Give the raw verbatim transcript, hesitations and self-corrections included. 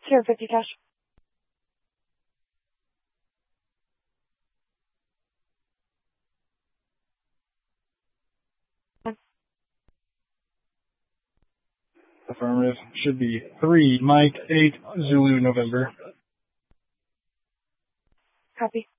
Sierra fifty cash. Affirmative. Should be three Mike, eight Zulu November. Copy.